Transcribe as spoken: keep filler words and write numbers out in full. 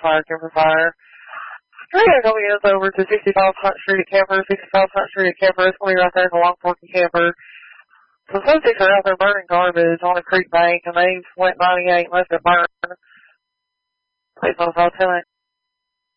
fire, camper fire. Three are going us over to sixty-five Hunt Street camper, sixty-five Hunt Street camper. It's going to be right there in the Long Fork camper. So subjects are out there burning garbage on a creek bank, and they went ninety-eight and left it burn. Please don't tell it.